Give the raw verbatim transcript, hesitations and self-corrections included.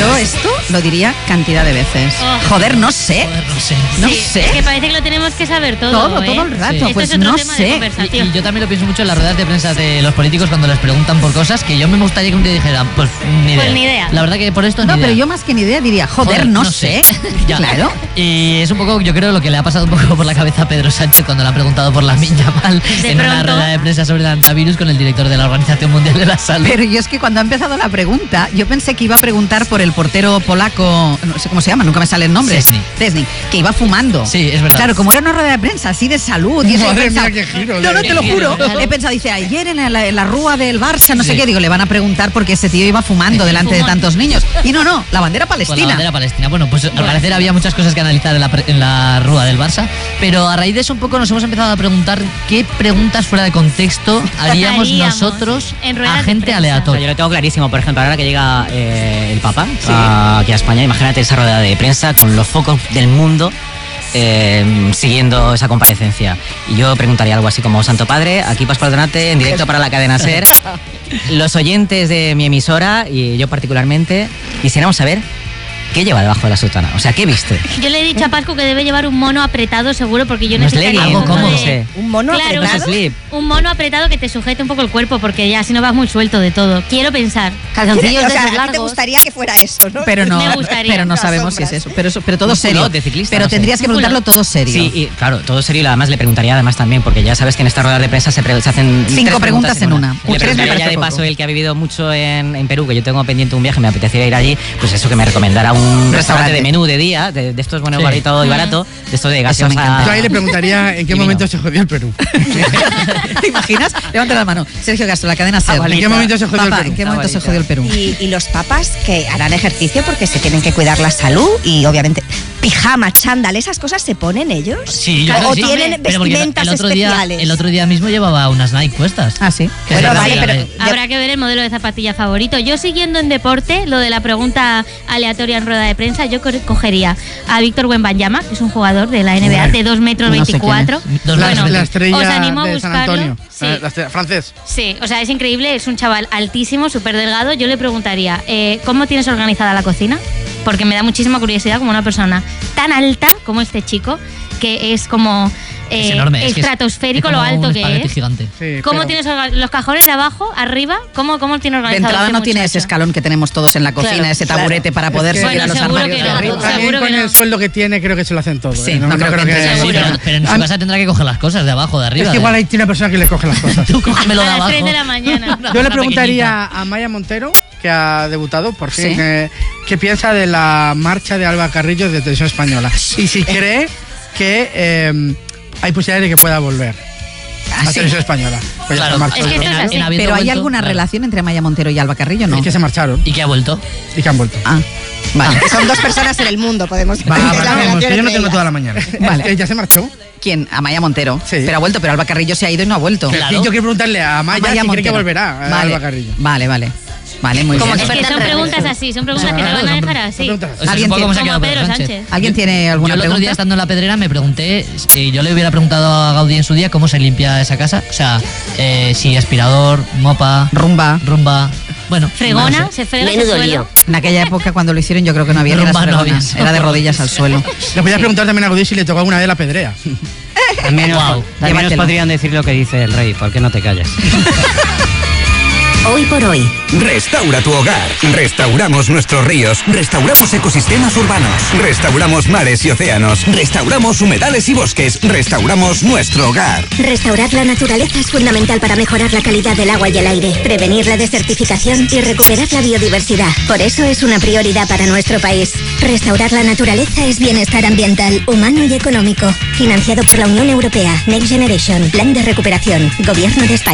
Yo esto lo diría cantidad de veces. Oh. Joder, no sé. Joder, no sé. No sí, sé. Es que parece que lo tenemos que saber todo. Todo, ¿eh? todo el rato. Sí. Pues Esto es otro no tema sé. de conversación. Y, y yo también lo pienso mucho en las ruedas de prensa de los políticos cuando les preguntan por cosas que yo me gustaría que un día dijeran, pues ni idea. Pues ni idea. La verdad que por esto No, ni pero idea. yo más que ni idea diría, joder, Joder, no, no sé. sé. Claro. Y es un poco, yo creo, lo que le ha pasado un poco por la cabeza a Pedro Sánchez cuando le han preguntado por la Minya Mal De en pronto. una rueda de prensa sobre el antivirus con el director de la Organización Mundial de la Salud. Pero yo es que cuando ha empezado la pregunta, yo pensé que iba a preguntar por el portero polaco, no sé cómo se llama, nunca me sale el nombre. Szczęsny. Szczęsny, que iba fumando. Sí, es verdad. Claro, como era una rueda de prensa así de salud. Y eso he Madre pensado, mía, qué giro, No, no, qué te lo giro, juro. claro. He pensado, dice, ayer en la, en la rúa del Barça, no sé Sí. qué, digo, le van a preguntar porque ese tío iba fumando delante de Fumón. tantos niños. Y no, no, la bandera Con la palestina. bandera palestina. Bueno, pues al parecer había muchas cosas que analizar en la, pre- en la rueda del Barça, pero a raíz de eso un poco nos hemos empezado a preguntar qué preguntas fuera de contexto haríamos, Haríamos nosotros en a ruedas de gente prensa. O sea, aleatoria. yo lo tengo clarísimo, por ejemplo, ahora que llega eh, el Papa a- aquí a España, imagínate esa rueda de prensa con los focos del mundo eh, siguiendo esa comparecencia. Y yo preguntaría algo así como, Santo Padre, aquí Pascual Donate, en directo para la cadena SER. Los oyentes de mi emisora, y yo particularmente, quisiéramos saber qué lleva debajo de la sotana. O sea, ¿qué viste? Yo le he dicho a Pascu que debe llevar un mono apretado seguro porque yo No es necesitaría legging, un poco ¿cómo? de- No sé. ¿Un mono Claro, apretado? Un slip. un mono apretado que te sujete un poco el cuerpo porque ya si no vas muy suelto de todo. Quiero pensar. Calzoncillos o sea, de esos a ti te largos. gustaría que fuera eso, ¿no? Pero no, Me gustaría. pero no Las sabemos si es sombras. eso. Pero, eso- pero todo Un serio. culot de ciclista, pero no sé. tendrías que Un preguntarlo culot. todo serio. Sí, y claro, todo serio. Y además le preguntaría además también, porque ya sabes que en estas ruedas de prensa se, pre- se hacen Cinco tres preguntas en una. Le Tres me preguntaría parece ya de poco. paso, el que ha vivido mucho en, en Perú, que yo tengo pendiente un viaje, me apetecería ir allí, pues eso, que me recomendara un restaurante, Restaurante. de menú de día, de, de estos, bueno, Sí. barito y barato, de estos de Eso me gaseosa. encanta. Yo ahí le preguntaría en qué Divino. momento se jodió el Perú. ¿Te imaginas? Levanta la mano. Sergio Castro, la cadena SER. vale. ¿En qué momento se jodió el Papá, Perú? ¿en qué Ah, momento se bonita. jodió el Perú? Y, y los papas que harán ejercicio porque se tienen que cuidar la salud y obviamente pijama, chándal, esas cosas se ponen ellos. Sí, yo o creo que sí. tienen Pero porque vestimentas el otro día, especiales. el otro día mismo llevaba unas Nike puestas. Ah, sí. Que Bueno, se vale, la- pero- la- Habrá que ver el modelo de zapatilla favorito. Yo siguiendo en deporte, lo de la pregunta aleatoria en rueda de prensa, yo co- cogería a Víctor Wembanyama, que es un jugador de la N B A de dos metros No sé quién veinticuatro. es. Dos La, metros la estrella os animo a de San buscarlo. Antonio. Sí. La- la estrella- francés. Sí, o sea, es increíble, es un chaval altísimo, súper delgado. Yo le preguntaría, eh, ¿cómo tienes organizada la cocina? Porque me da muchísima curiosidad como una persona tan alta como este chico, que es como Es eh, enorme. es que es- estratosférico es lo como alto un que espagueti es. gigante. Sí, ¿Cómo pero- tienes orga- los cajones de abajo, arriba? ¿Cómo, cómo tiene De organizado entrada este no tiene ese muchacho? escalón que tenemos todos en la cocina, Claro, ese taburete para poder que- subir Bueno, a los seguro armarios que de no. arriba. Seguro También con que no. el sueldo que tiene, creo que se lo hacen todo. Sí, ¿eh? no creo que entre- Sí, Seguro. pero, pero en su An- casa tendrá que coger las cosas de abajo, de arriba. Es que de- igual ahí tiene una persona que le coge las cosas. Tú cógemelo de A las abajo. tres de la mañana. Yo le Una preguntaría a Maya Montero, que ha debutado por fin, Sí. eh, qué piensa de la marcha de Alba Carrillo de Televisión Española. Y si cree que eh, hay posibilidades de que pueda volver Ah, a sí. Televisión Española. Pues ya Claro, se marchó. Es que esto en, es así. en habiendo Pero ¿hay vuelto, alguna claro. relación entre Maya Montero y Alba Carrillo? No. Es que se marcharon ¿Y que ha vuelto? y que han vuelto. Ah, vale. Que son dos personas en el mundo, podemos Va, es la va, vamos, relación que yo no entre tengo ellas. toda la mañana. Vale. Eh, ¿Ya se marchó? ¿Quién? Amaya Montero. Sí. Pero ha vuelto, pero Alba Carrillo se ha ido y no ha vuelto. Que Claro. sí, yo quiero preguntarle a Maya, Amaya si cree que Montero. volverá a Vale, Alba Carrillo. Vale, vale. Vale, muy Como bien. Es que experta son en preguntas redes. así, son preguntas que te Claro, van a son dejar pre- así. son preguntas O sea, ¿Alguien es un poco tiene- como se ha como quedado Pedro Pedro Sánchez. Sánchez. ¿Alguien tiene alguna Yo el otro pregunta? día estando en la pedrera me pregunté si yo le hubiera preguntado a Gaudí en su día cómo se limpia esa casa. O sea, eh, si aspirador, mopa, Rumba. rumba. Bueno, Fregona, no sé. se frega ese Menudo suelo. lío. En aquella época cuando lo hicieron yo creo que no había ni las Rumba no fregonas. había. Era de rodillas al suelo. Le podía preguntar también a Gaudí si le tocó alguna vez la pedrea. También, os- Guau. también os Llévatelo. podrían decir lo que dice el rey, ¿por qué no te callas? Hoy por hoy. Restaura tu hogar. Restauramos nuestros ríos. Restauramos ecosistemas urbanos. Restauramos mares y océanos. Restauramos humedales y bosques. Restauramos nuestro hogar. Restaurar la naturaleza es fundamental para mejorar la calidad del agua y el aire, prevenir la desertificación y recuperar la biodiversidad. Por eso es una prioridad para nuestro país. Restaurar la naturaleza es bienestar ambiental, humano y económico. Financiado por la Unión Europea. Next Generation. Plan de recuperación. Gobierno de España.